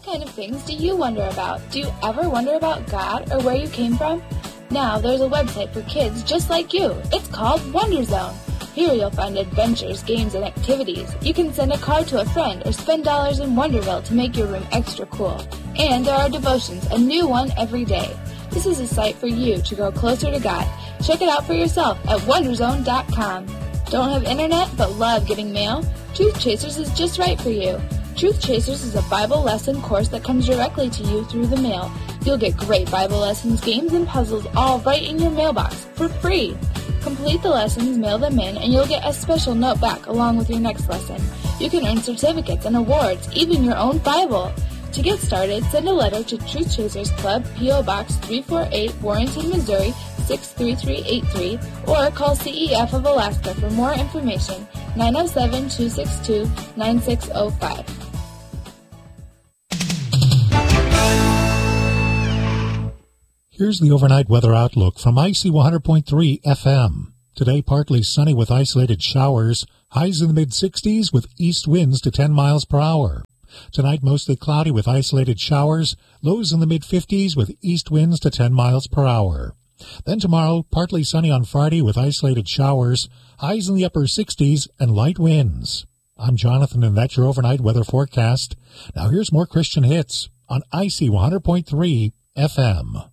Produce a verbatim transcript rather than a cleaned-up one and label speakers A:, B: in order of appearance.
A: What kind of things do you wonder about? Do you ever wonder about God or where you came from? Now there's a website for kids just like you. It's called Wonder Zone. Here you'll find adventures, games, and activities. You can send a card to a friend or spend dollars in Wonderville to make your room extra cool. And there are devotions, a new one every day. This is a site for you to grow closer to God. Check it out for yourself at wonder zone dot com. Don't have internet but love getting mail? Truth Chasers is just right for you. Truth Chasers is a Bible lesson course that comes directly to you through the mail. You'll get great Bible lessons, games, and puzzles all right in your mailbox for free. Complete the lessons, mail them in, and you'll get a special note back along with your next lesson. You can earn certificates and awards, even your own Bible. To get started, send a letter to Truth Chasers Club, P O Box three forty-eight, Warrenton, Missouri, six three three eight three, or call C E F of Alaska for more information, nine oh seven, two six two, nine six oh five.
B: Here's the overnight weather outlook from I C one hundred point three F M. Today, partly sunny with isolated showers, highs in the mid-sixties with east winds to ten miles per hour. Tonight, mostly cloudy with isolated showers, lows in the mid-fifties with east winds to ten miles per hour. Then tomorrow, partly sunny on Friday with isolated showers, highs in the upper sixties and light winds. I'm Jonathan, and that's your overnight weather forecast. Now here's more Christian hits on I C one hundred point three F M.